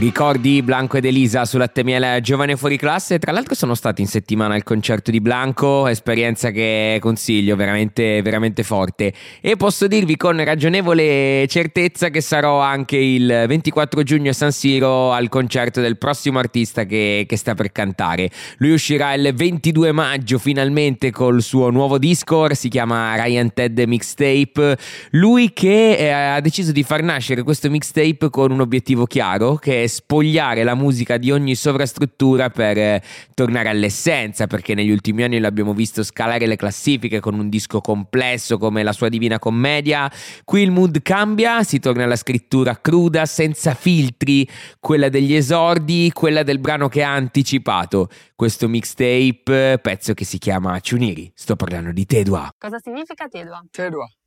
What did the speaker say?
Ricordi Blanco ed Elisa su Latte Miele Giovane Fuori Classe? Tra l'altro sono stati in settimana al concerto di Blanco, esperienza che consiglio, veramente, veramente forte. E posso dirvi con ragionevole certezza che sarò anche il 24 giugno a San Siro al concerto del prossimo artista che sta per cantare. Lui uscirà il 22 maggio finalmente col suo nuovo disco, si chiama Ryan Ted Mixtape. Lui che ha deciso di far nascere questo mixtape con un obiettivo chiaro, che è spogliare la musica di ogni sovrastruttura per tornare all'essenza, perché negli ultimi anni l'abbiamo visto scalare le classifiche con un disco complesso come la sua Divina Commedia. Qui il mood cambia, si torna alla scrittura cruda, senza filtri, quella degli esordi, quella del brano che ha anticipato. Questo mixtape, pezzo che si chiama Ciuniri. Sto parlando di Tedua. Cosa significa Tedua? Tedua.